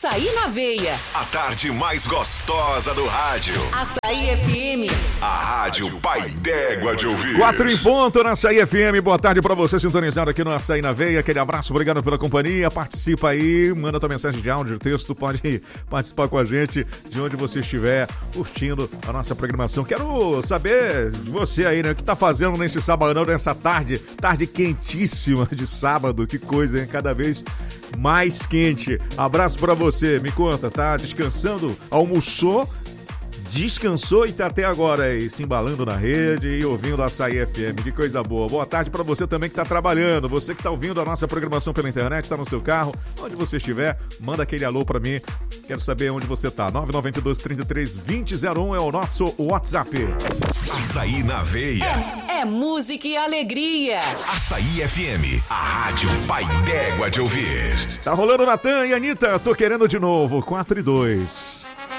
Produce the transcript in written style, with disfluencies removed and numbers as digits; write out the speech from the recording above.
Açaí na Veia. A tarde mais gostosa do rádio. Açaí FM. A rádio pai d'égua de ouvir. 4 em ponto na Açaí FM. Boa tarde pra você sintonizado aqui no Açaí na Veia. Aquele abraço, obrigado pela companhia. Participa aí, manda tua mensagem de áudio, de texto. Pode participar com a gente de onde você estiver curtindo a nossa programação. Quero saber de você aí, né? O que tá fazendo nesse sabadão, nessa tarde quentíssima de sábado. Que coisa, hein? Cada vez mais quente. Abraço pra você. Me conta, tá descansando? Almoçou? Descansou e tá até agora aí se embalando na rede e ouvindo a Açaí FM. Que coisa boa. Boa tarde pra você também que tá trabalhando. Você que tá ouvindo a nossa programação pela internet, tá no seu carro, onde você estiver, manda aquele alô pra mim. Quero saber onde você tá. 992-33-2001 é o nosso WhatsApp. Açaí na Veia. É música e alegria. Açaí FM, a rádio pai d'égua de ouvir. Tá rolando Natan e Anitta, tô querendo de novo. 4 e 2.